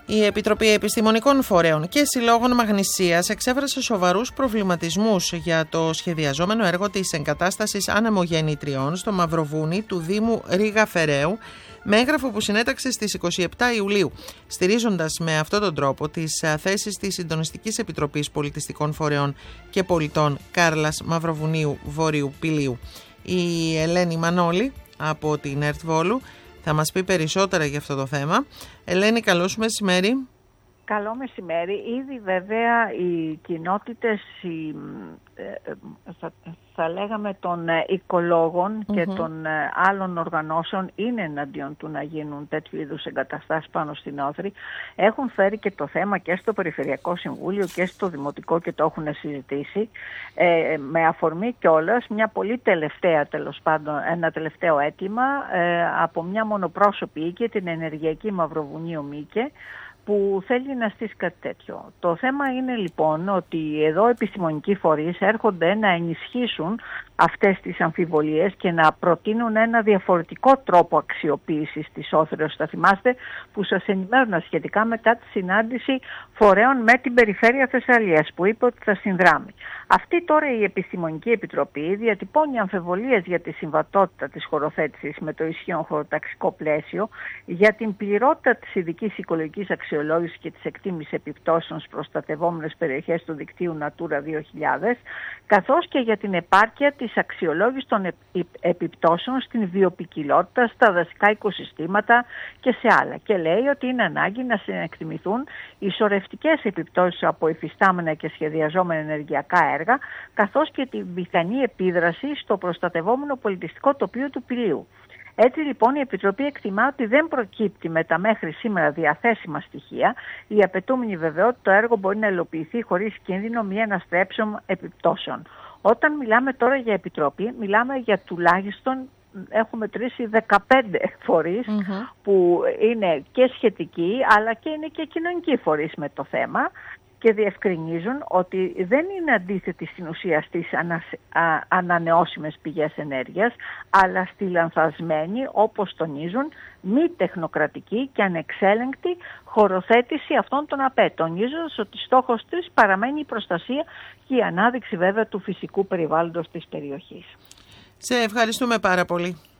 Η Επιτροπή Επιστημονικών Φορέων και Συλλόγων Μαγνησίας εξέφρασε σοβαρούς προβληματισμούς για το σχεδιαζόμενο έργο της εγκατάστασης ανεμογεννητριών στο Μαυροβούνι του Δήμου Ρήγα Φεραίου, με έγγραφο που συνέταξε στις 27 Ιουλίου, στηρίζοντας με αυτόν τον τρόπο τις θέσεις της Συντονιστικής Επιτροπής Πολιτιστικών Φορέων και Πολιτών Κάρλας Μαυροβουνίου Βορείου Πηλίου. Η Ελένη Μανώλη από την ΕΡΤ Βόλου θα μας πει περισσότερα για αυτό το θέμα. Ελένη, καλώς μεσημέρι. Καλό μεσημέρι. Ήδη βέβαια οι κοινότητες, θα λέγαμε των οικολόγων και των άλλων οργανώσεων είναι εναντίον του να γίνουν τέτοιου είδους εγκαταστάσεις πάνω στην Όθρη. Έχουν φέρει και το θέμα και στο Περιφερειακό Συμβούλιο και στο Δημοτικό και το έχουν συζητήσει. Με αφορμή κιόλας μια πολύ τελευταία, τέλος πάντων, ένα τελευταίο αίτημα από μια μονοπρόσωπη οίκη, την Ενεργειακή Μαυροβουνίου Μίκε, που θέλει να στήσει κάτι τέτοιο. Το θέμα είναι λοιπόν ότι εδώ επιστημονικοί φορείς έρχονται να ενισχύσουν αυτές τις αμφιβολίες και να προτείνουν ένα διαφορετικό τρόπο αξιοποίησης της Όθρεως. Θα θυμάστε που σας ενημέρωνα σχετικά μετά τη συνάντηση φορέων με την Περιφέρεια Θεσσαλίας που είπε ότι θα συνδράμει. Αυτή τώρα η Επιστημονική Επιτροπή διατυπώνει αμφιβολίες για τη συμβατότητα της χωροθέτησης με το ισχύον χωροταξικό πλαίσιο, για την πληρότητα της ειδικής οικολογικής αξιολόγησης και της εκτίμησης επιπτώσεων στις προστατευόμενες περιοχές του δικτύου Natura 2000, καθώς και για την επάρκεια της αξιολόγησης των επιπτώσεων στην βιοποικιλότητα, στα δασικά οικοσυστήματα και σε άλλα. Και λέει ότι είναι ανάγκη να συνεκτιμηθούν οι σωρευτικές επιπτώσεις από υφιστάμενα και σχεδιαζόμενα ενεργειακά έργα, καθώς και την πιθανή επίδραση στο προστατευόμενο πολιτιστικό τοπίο του Πηλίου. Έτσι λοιπόν η Επιτροπή εκτιμά ότι δεν προκύπτει με τα μέχρι σήμερα διαθέσιμα στοιχεία η απαιτούμενη βεβαιότητα το έργο μπορεί να υλοποιηθεί χωρίς κίνδυνο μη αναστρέψεων επιπτώσεων. Όταν μιλάμε τώρα για Επιτροπή, μιλάμε για τουλάχιστον, έχουμε μετρήσει 15 φορείς που είναι και σχετικοί αλλά και είναι και κοινωνικοί φορείς με το θέμα και διευκρινίζουν ότι δεν είναι αντίθετοι στην ουσία στις ανανεώσιμες πηγές ενέργειας, αλλά στη λανθασμένη, όπως τονίζουν, μη τεχνοκρατική και ανεξέλεγκτη χωροθέτηση αυτών των ΑΠΕ, τονίζοντας ότι στόχος της παραμένει η προστασία και η ανάδειξη βέβαια του φυσικού περιβάλλοντος της περιοχής. Σε ευχαριστούμε πάρα πολύ.